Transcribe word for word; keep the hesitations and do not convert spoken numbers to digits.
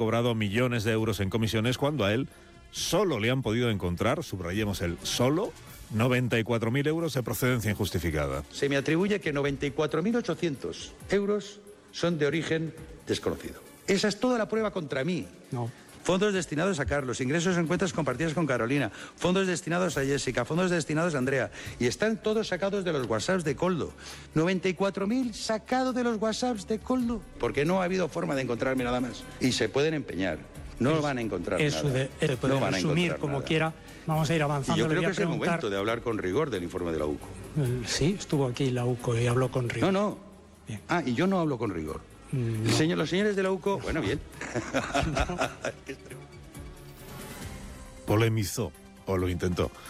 cobrado millones de euros en comisiones cuando a él solo le han podido encontrar, subrayemos el solo, noventa y cuatro mil euros de procedencia injustificada. Se me atribuye que noventa y cuatro mil ochocientos euros son de origen desconocido. Esa es toda la prueba contra mí. No. Fondos destinados a Carlos, ingresos en cuentas compartidas con Carolina, fondos destinados a Jessica, fondos destinados a Andrea. Y están todos sacados de los WhatsApps de Koldo. noventa y cuatro mil sacados de los WhatsApps de Koldo. Porque no ha habido forma de encontrarme nada más. Y se pueden empeñar. No es, van a encontrar eso nada. De, eso puede no van a resumir como nada. quiera. Vamos a ir avanzando. Y yo Le creo voy que a es el preguntar... momento de hablar con rigor del informe de la U C O. Sí, estuvo aquí la U C O y habló con rigor. No, no. Bien. Ah, y yo no hablo con rigor. No. Señor, los señores de la U C O, bueno, bien. Polemizó, o lo intentó.